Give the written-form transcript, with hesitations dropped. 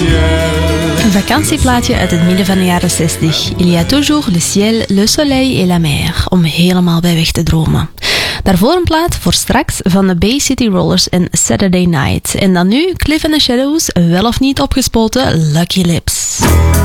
Een vakantieplaatje uit het midden van de jaren 60. Il y a toujours le ciel, le soleil et la mer. Om helemaal bij weg te dromen. Daarvoor een plaat voor straks van de Bay City Rollers en Saturday Night. En dan nu Cliff and the Shadows, wel of niet opgespoten Lucky Lips.